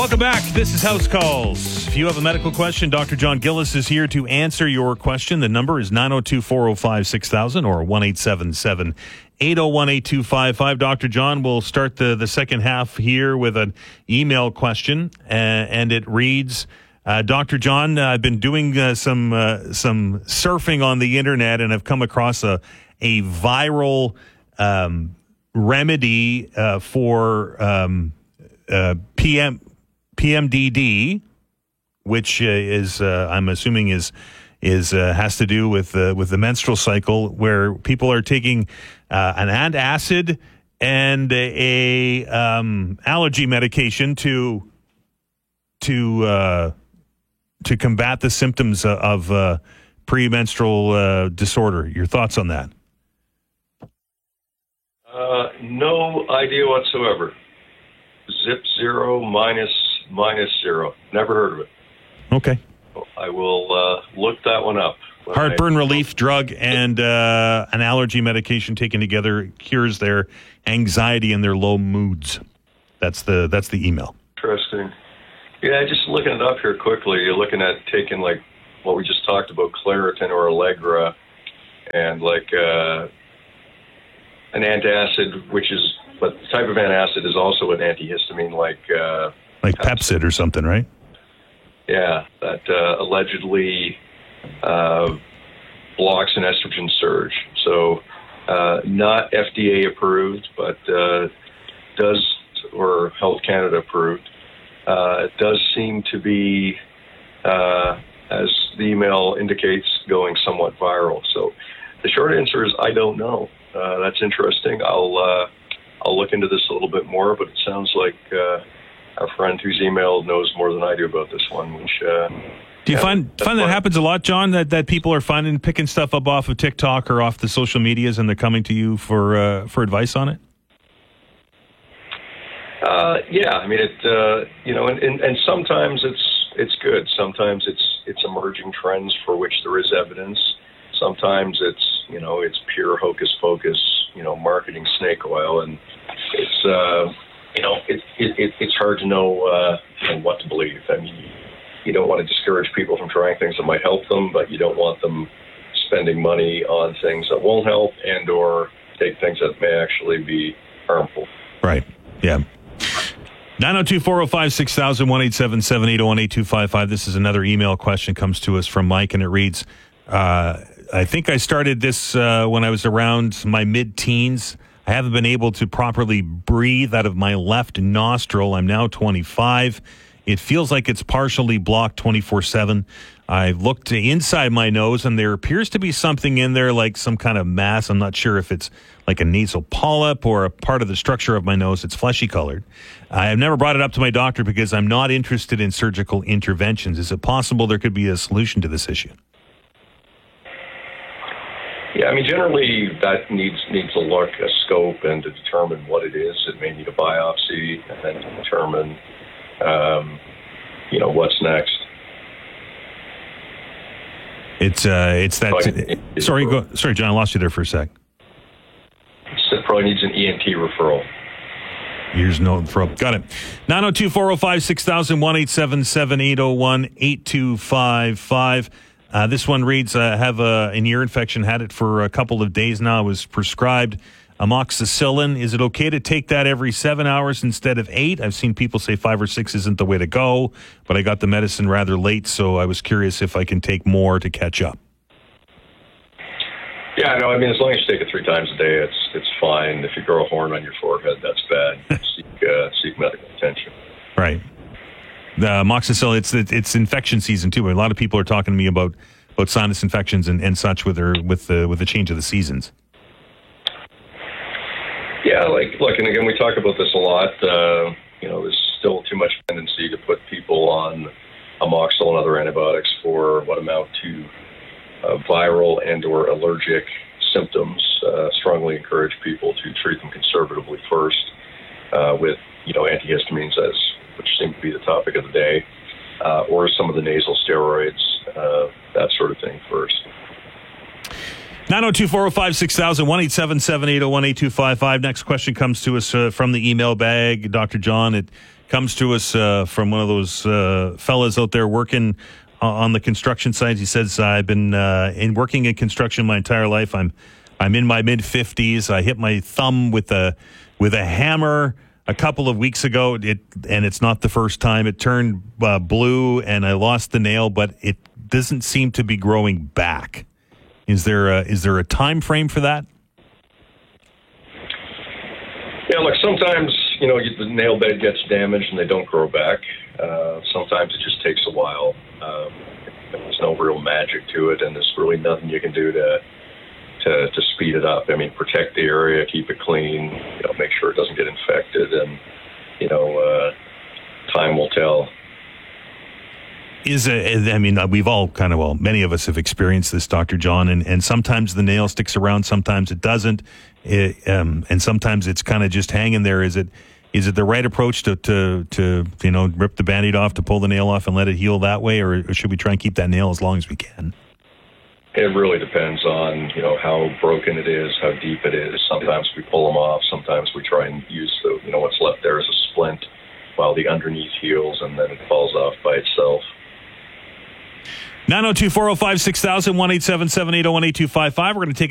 Welcome back. This is House Calls. If you have a medical question, Dr. John Gillis is here to answer your question. The number is 902-405-6000 or 1-877-801-8255. Dr. John will start the second half here with an email question, and it reads, Dr. John, I've been doing some surfing on the internet, and I've come across a viral remedy for PMDD, which is I'm assuming is has to do with the menstrual cycle, where people are taking an antacid and a allergy medication to combat the symptoms of premenstrual disorder. Your thoughts on that? No idea whatsoever. Zip zero minus zero. Never heard of it. Okay. I will look that one up. Heartburn relief drug and an allergy medication taken together cures their anxiety and their low moods. That's the email. Interesting. Yeah, just looking it up here quickly, you're looking at taking like what we just talked about, Claritin or Allegra, and like an antacid, but the type of antacid is also an antihistamine, like Pepcid or something, right? Yeah, that allegedly blocks an estrogen surge. So not FDA approved, but or Health Canada approved. It does seem to be, as the email indicates, going somewhat viral. So the short answer is I don't know. That's interesting. I'll look into this a little bit more, but it sounds like our friend whose email knows more than I do about this one. Which do you find that happens a lot, John? That people are picking stuff up off of TikTok or off the social medias, and they're coming to you for advice on it? Yeah, I mean it. And sometimes it's good. Sometimes it's emerging trends for which there is evidence. Sometimes it's pure hocus pocus, marketing snake oil, and it's it's hard to know what to believe. I mean, you don't want to discourage people from trying things that might help them, but you don't want them spending money on things that won't help and or take things that may actually be harmful. Right. Yeah. 902-405-6000, 1-877-801-8255. This is another email question comes to us from Mike, and it reads, I think I started this when I was around my mid-teens. I haven't been able to properly breathe out of my left nostril. I'm now 25. It feels like it's partially blocked 24/7. I've looked inside my nose, and there appears to be something in there, like some kind of mass. I'm not sure if it's like a nasal polyp or a part of the structure of my nose. It's fleshy colored. I have never brought it up to my doctor because I'm not interested in surgical interventions. Is it possible there could be a solution to this issue? Yeah, I mean, generally that needs a look, a scope, and to determine what it is. It may need a biopsy, and then to determine, what's next. It's that. Sorry, John, I lost you there for a sec. It probably needs an ENT referral. Ears, nose, throat. Got it. 902-405-6000, 1-877-801-8255. This one reads, I have an ear infection, had it for a couple of days now. I was prescribed amoxicillin. Is it okay to take that every 7 hours instead of 8? I've seen people say 5 or 6 isn't the way to go, but I got the medicine rather late, so I was curious if I can take more to catch up. Yeah, no, I mean, as long as you take it 3 times a day, it's fine. If you grow a horn on your forehead, that's bad. Seek medical attention. Right. Amoxicillin, it's infection season too. A lot of people are talking to me about sinus infections and such with the change of the seasons. Yeah, look, and again, we talk about this a lot. There's still too much tendency to put people on amoxicillin and other antibiotics for what amount to viral and or allergic symptoms. Strongly encourage people to treat them conservatively first with antihistamines, which seem to be the topic of the day, or some of the nasal steroids, that sort of thing first. 902-405-6000, 1-877-801-8255. Next question comes to us from the email bag, Dr. John. It comes to us from one of those fellas out there working on the construction sites. He says, I've been working in construction my entire life. I'm in my mid-50s. I hit my thumb with a hammer a couple of weeks ago, and it's not the first time. It turned blue, and I lost the nail, but it doesn't seem to be growing back. Is there a time frame for that? Yeah, look, sometimes, the nail bed gets damaged and they don't grow back. Sometimes it just takes a while. There's no real magic to it, and there's really nothing you can do to speed it up. I mean, protect the area, keep it clean, make sure it doesn't get infected, and, time will tell. We've all many of us have experienced this, Dr. John, and sometimes the nail sticks around, sometimes it doesn't, and sometimes it's kind of just hanging there. Is it the right approach to rip the Band-Aid off, to pull the nail off and let it heal that way, or should we try and keep that nail as long as we can? It really depends on, how broken it is, how deep it is. Sometimes we pull them off. Sometimes we try and use what's left there as a splint while the underneath heals, and then it falls off by itself. 902-405-6000, 1-877-801-8255. We're going to take